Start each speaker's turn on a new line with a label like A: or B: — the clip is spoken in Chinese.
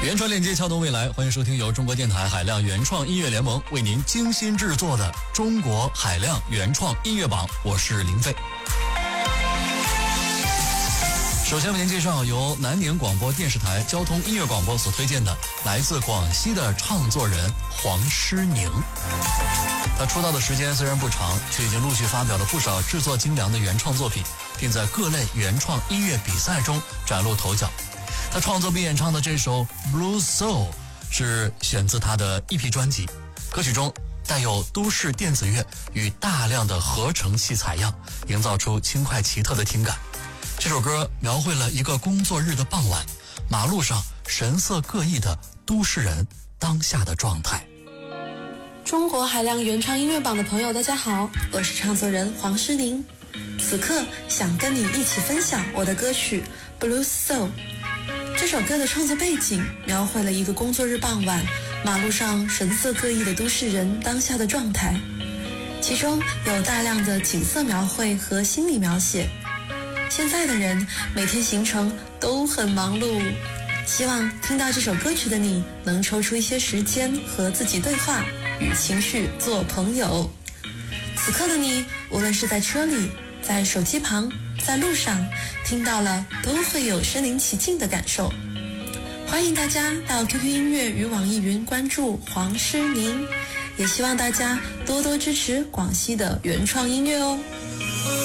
A: 原创链接撬动未来，欢迎收听由中国电台海量原创音乐联盟为您精心制作的中国海量原创音乐榜，我是林飞。首先为您介绍由南宁广播电视台交通音乐广播所推荐的来自广西的唱作人黄诗宁。他出道的时间虽然不长，却已经陆续发表了不少制作精良的原创作品，并在各类原创音乐比赛中崭露头角。他创作并演唱的这首 Blue Soul 是选自他的 EP 专辑，歌曲中带有都市电子乐与大量的合成器采样，营造出轻快奇特的听感。这首歌描绘了一个工作日的傍晚，马路上神色各异的都市人当下的状态。
B: 中国海量原创音乐榜的朋友大家好，我是唱作人黄诗宁，此刻想跟你一起分享我的歌曲 Blue Soul。 这首歌的创作背景描绘了一个工作日傍晚，马路上神色各异的都市人当下的状态，其中有大量的景色描绘和心理描写。现在的人每天行程都很忙碌，希望听到这首歌曲的你能抽出一些时间和自己对话，与情绪做朋友。此刻的你无论是在车里，在手机旁，在路上，听到了都会有身临其境的感受。欢迎大家到 QQ 音乐与网易云关注黄诗宁，也希望大家多多支持广西的原创音乐哦。